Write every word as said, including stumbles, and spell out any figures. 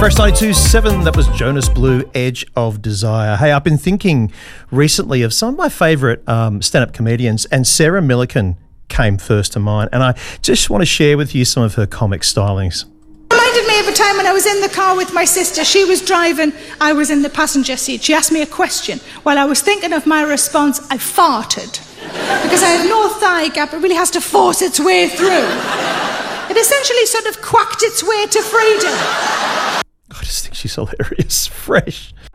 Fresh ninety-two point seven, that was Jonas Blue, Edge of Desire. Hey, I've been thinking recently of some of my favourite um, stand-up comedians, and Sarah Millican came first to mind, and I just want to share with you some of her comic stylings. Reminded me of a time when I was in the car with my sister. She was driving, I was in the passenger seat. She asked me a question. While I was thinking of my response, I farted. Because I have no thigh gap, it really has to force its way through. It essentially sort of quacked its way to freedom. I just think she's hilarious. Fresh.